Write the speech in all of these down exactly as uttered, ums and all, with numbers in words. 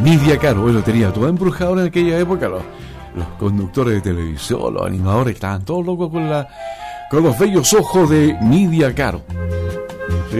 Nidia Caro, bueno, tenía todo embrujado en aquella época. Los, los conductores de televisión, los animadores, estaban todos locos con, la, con los bellos ojos de Nidia Caro. Sí.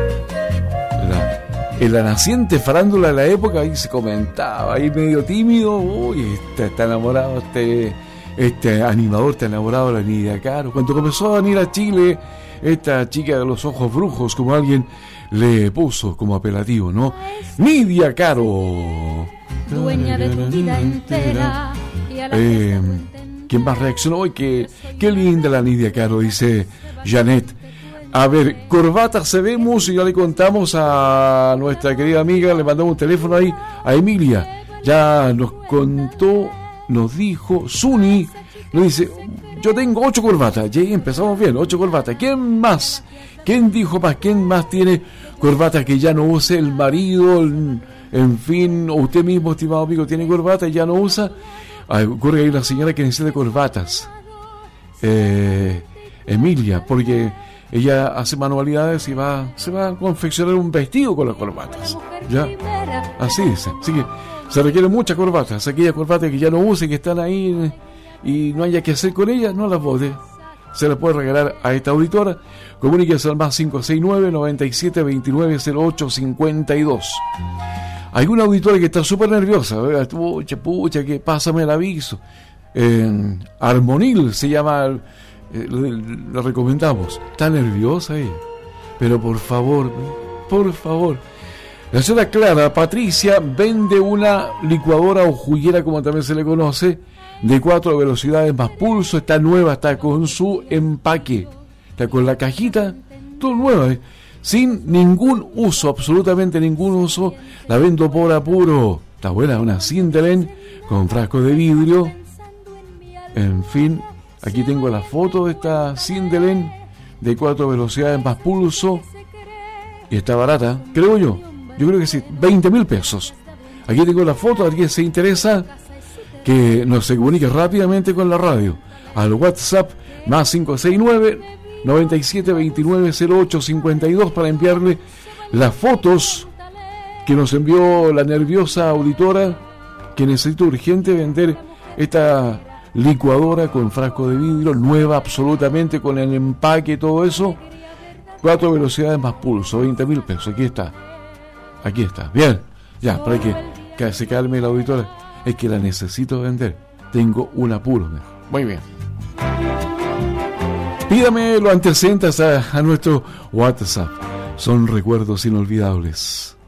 La, en la naciente farándula de la época, ahí se comentaba, ahí medio tímido, uy, está, está enamorado este, este animador, está enamorado de la Nidia Caro. Cuando comenzó a venir a Chile, esta chica de los ojos brujos, como alguien le puso como apelativo, ¿no? Nidia Caro, dueña de tu vida entera. Eh, ¿Quién más reaccionó hoy? Qué, qué linda la Nidia Caro, dice Janet. A ver, corbata cebemos y ya le contamos a nuestra querida amiga, le mandamos un teléfono ahí a Emilia. Ya nos contó, nos dijo, Suni, nos dice, yo tengo ocho corbatas. Ya empezamos bien, ocho corbatas. ¿Quién más? ¿Quién dijo más? ¿Quién más tiene corbatas que ya no use el marido? El, en fin, o usted mismo, estimado amigo, tiene corbata y ya no usa. Ah, ocurre que hay una señora que necesita corbatas. Eh, Emilia, porque ella hace manualidades y va, se va a confeccionar un vestido con las corbatas. ¿Ya? Así dice. Así que se requieren muchas corbatas. Aquellas corbatas que ya no use, que están ahí y no haya que hacer con ellas, no las bote. Se las puede regalar a esta auditora. Comuníquese al más cinco seis nueve, noventa y siete, veintinueve, cero ocho, cincuenta y dos. Hay una auditora que está súper nerviosa. Pucha, pucha, que pásame el aviso. Eh, Armonil se llama, eh, lo recomendamos. Está nerviosa ella. Pero por favor, por favor. La señora Clara Patricia vende una licuadora o juguera, como también se le conoce, de cuatro velocidades más pulso. Está nueva, está con su empaque. Está con la cajita, todo nueva, ¿eh? Sin ningún uso, absolutamente ningún uso. La vendo por apuro. Está buena, una Sindelen con frasco de vidrio. En fin, aquí tengo la foto de esta Sindelen de cuatro velocidades más pulso. Y está barata, creo yo. Yo creo que sí, veinte mil pesos. Aquí tengo la foto, alguien se interesa, que nos se comunique rápidamente con la radio. Al WhatsApp más cinco seis nueve, noventa y siete, veintinueve, cero ocho, cincuenta y dos para enviarle las fotos que nos envió la nerviosa auditora, que necesita urgente vender esta licuadora con frasco de vidrio, nueva absolutamente, con el empaque y todo eso. Cuatro velocidades más pulso, veinte mil pesos. Aquí está. Aquí está. Bien. Ya, para que, que se calme la auditora. Es que la necesito vender. Tengo un apuro. Muy bien. Pídame los antecedentes a, a nuestro WhatsApp. Son recuerdos inolvidables.